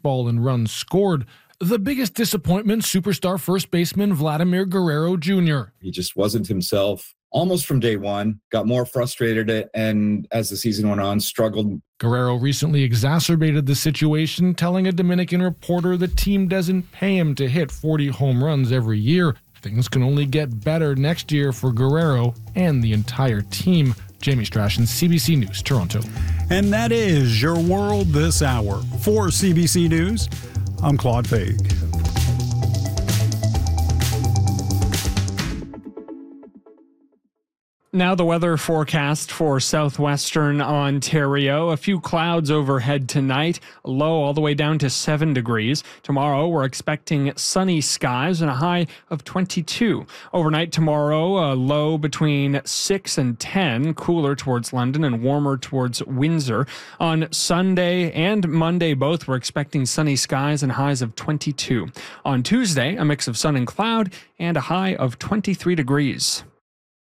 baseball in runs scored. The biggest disappointment, superstar first baseman Vladimir Guerrero Jr. He just wasn't himself almost from day one, got more frustrated, and as the season went on, struggled. Guerrero recently exacerbated the situation, telling a Dominican reporter the team doesn't pay him to hit 40 home runs every year. Things can only get better next year for Guerrero and the entire team. Jamie Strachan, CBC News, Toronto. And that is your world this hour. For CBC News, I'm Claude Faig. Now the weather forecast for southwestern Ontario. A few clouds overhead tonight, low all the way down to 7 degrees. Tomorrow we're expecting sunny skies and a high of 22. Overnight tomorrow, a low between 6 and 10, cooler towards London and warmer towards Windsor. On Sunday and Monday both we're expecting sunny skies and highs of 22. On Tuesday, a mix of sun and cloud and a high of 23 degrees.